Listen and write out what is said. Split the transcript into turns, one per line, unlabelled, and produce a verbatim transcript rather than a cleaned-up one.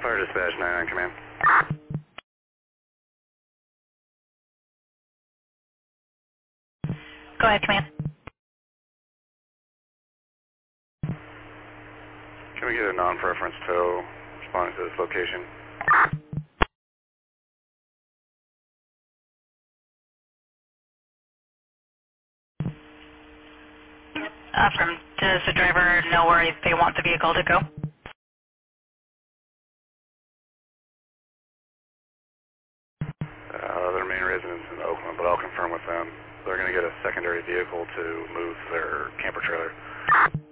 Fire Dispatch nine nine Command.
Go ahead, Command.
Can we get a non-preference tow responding to this location?
Uh, from, does the driver know where they want the vehicle to go?
Uh, their main residence in Oakland, but I'll confirm with them. They're going to get a secondary vehicle to move their camper trailer.